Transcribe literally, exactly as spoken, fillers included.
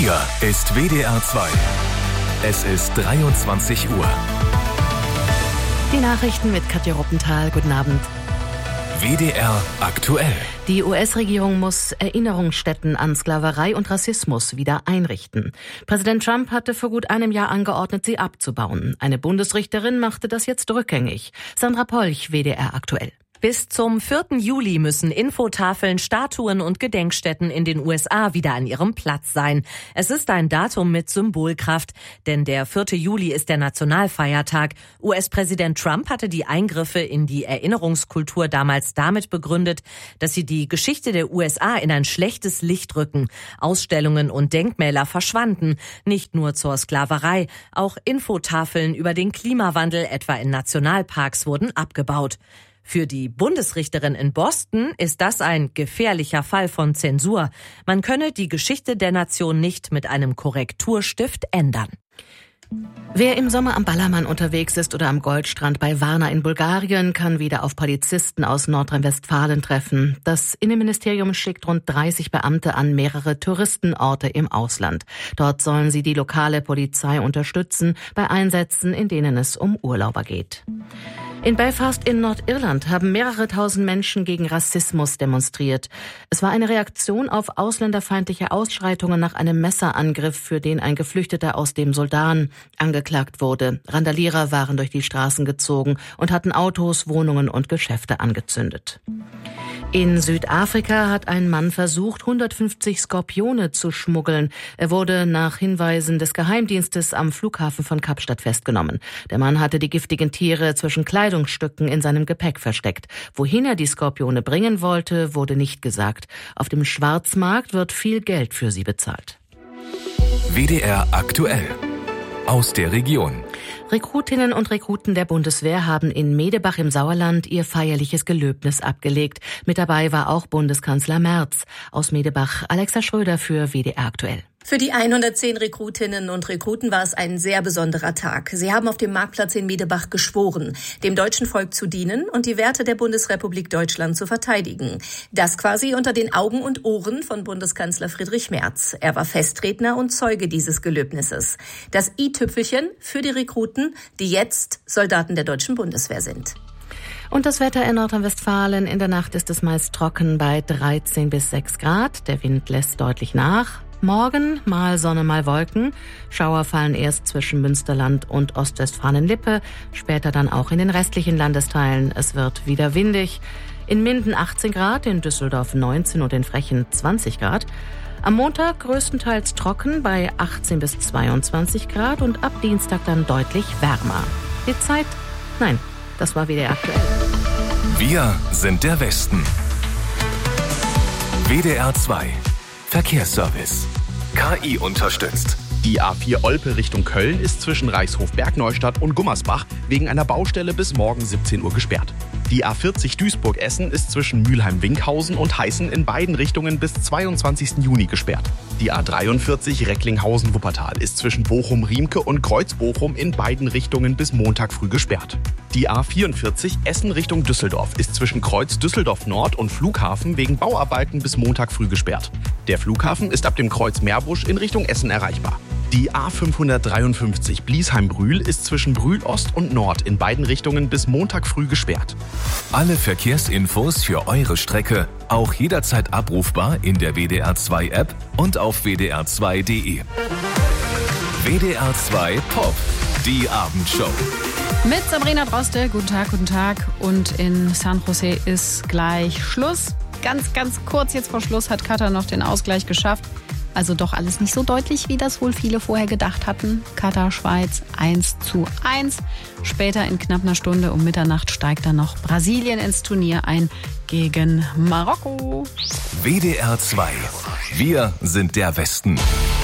Hier ist W D R zwei. Es ist dreiundzwanzig Uhr. Die Nachrichten mit Katja Ruppenthal. Guten Abend. W D R aktuell. Die U S-Regierung muss Erinnerungsstätten an Sklaverei und Rassismus wieder einrichten. Präsident Trump hatte vor gut einem Jahr angeordnet, sie abzubauen. Eine Bundesrichterin machte das jetzt rückgängig. Sandra Polch, W D R aktuell. Bis zum vierten Juli müssen Infotafeln, Statuen und Gedenkstätten in den U S A wieder an ihrem Platz sein. Es ist ein Datum mit Symbolkraft, denn der vierte Juli ist der Nationalfeiertag. U S-Präsident Trump hatte die Eingriffe in die Erinnerungskultur damals damit begründet, dass sie die Geschichte der U S A in ein schlechtes Licht rücken. Ausstellungen und Denkmäler verschwanden, nicht nur zur Sklaverei. Auch Infotafeln über den Klimawandel, etwa in Nationalparks, wurden abgebaut. Für die Bundesrichterin in Boston ist das ein gefährlicher Fall von Zensur. Man könne die Geschichte der Nation nicht mit einem Korrekturstift ändern. Wer im Sommer am Ballermann unterwegs ist oder am Goldstrand bei Varna in Bulgarien, kann wieder auf Polizisten aus Nordrhein-Westfalen treffen. Das Innenministerium schickt rund dreißig Beamte an mehrere Touristenorte im Ausland. Dort sollen sie die lokale Polizei unterstützen bei Einsätzen, in denen es um Urlauber geht. In Belfast in Nordirland haben mehrere tausend Menschen gegen Rassismus demonstriert. Es war eine Reaktion auf ausländerfeindliche Ausschreitungen nach einem Messerangriff, für den ein Geflüchteter aus dem Sudan angeklagt wurde. Randalierer waren durch die Straßen gezogen und hatten Autos, Wohnungen und Geschäfte angezündet. In Südafrika hat ein Mann versucht, hundertfünfzig Skorpione zu schmuggeln. Er wurde nach Hinweisen des Geheimdienstes am Flughafen von Kapstadt festgenommen. Der Mann hatte die giftigen Tiere zwischen Kleidungsstücken in seinem Gepäck versteckt. Wohin er die Skorpione bringen wollte, wurde nicht gesagt. Auf dem Schwarzmarkt wird viel Geld für sie bezahlt. W D R aktuell. Aus der Region. Rekrutinnen und Rekruten der Bundeswehr haben in Medebach im Sauerland ihr feierliches Gelöbnis abgelegt. Mit dabei war auch Bundeskanzler Merz. Aus Medebach Alexa Schröder für W D R aktuell. Für die hundertzehn Rekrutinnen und Rekruten war es ein sehr besonderer Tag. Sie haben auf dem Marktplatz in Medebach geschworen, dem deutschen Volk zu dienen und die Werte der Bundesrepublik Deutschland zu verteidigen. Das quasi unter den Augen und Ohren von Bundeskanzler Friedrich Merz. Er war Festredner und Zeuge dieses Gelöbnisses. Das i-Tüpfelchen für die Rekruten, die jetzt Soldaten der deutschen Bundeswehr sind. Und das Wetter in Nordrhein-Westfalen. In der Nacht ist es meist trocken bei dreizehn bis sechs Grad. Der Wind lässt deutlich nach. Morgen mal Sonne, mal Wolken. Schauer fallen erst zwischen Münsterland und Ostwestfalen-Lippe, später dann auch in den restlichen Landesteilen. Es wird wieder windig. In Minden achtzehn Grad, in Düsseldorf neunzehn und in Frechen zwanzig Grad. Am Montag größtenteils trocken bei achtzehn bis zweiundzwanzig Grad und ab Dienstag dann deutlich wärmer. Die Zeit? Nein, das war W D R aktuell. Wir sind der Westen. W D R zwei. Verkehrsservice. K I unterstützt. Die A vier Olpe Richtung Köln ist zwischen Reichshof-Bergneustadt und Gummersbach wegen einer Baustelle bis morgen siebzehn Uhr gesperrt. Die A vierzig Duisburg-Essen ist zwischen Mülheim-Winkhausen und Heißen in beiden Richtungen bis zweiundzwanzigsten Juni gesperrt. Die A dreiundvierzig Recklinghausen-Wuppertal ist zwischen Bochum-Riemke und Kreuz-Bochum in beiden Richtungen bis Montag früh gesperrt. Die A vierundvierzig Essen Richtung Düsseldorf ist zwischen Kreuz Düsseldorf Nord und Flughafen wegen Bauarbeiten bis Montag früh gesperrt. Der Flughafen ist ab dem Kreuz Meerbusch in Richtung Essen erreichbar. Die A fünfhundertdreiundfünfzig Bliesheim-Brühl ist zwischen Brühl Ost und Nord in beiden Richtungen bis Montag früh gesperrt. Alle Verkehrsinfos für eure Strecke auch jederzeit abrufbar in der W D R zwei App und auf w d r zwei punkt d e. W D R zwei Pop, die Abendshow. Mit Sabrina Droste, guten Tag, guten Tag. Und in San Jose ist gleich Schluss. Ganz, ganz kurz jetzt vor Schluss hat Katar noch den Ausgleich geschafft. Also doch alles nicht so deutlich, wie das wohl viele vorher gedacht hatten. Katar, Schweiz eins zu eins. Später in knapp einer Stunde um Mitternacht steigt dann noch Brasilien ins Turnier ein gegen Marokko. W D R zwei. Wir sind der Westen.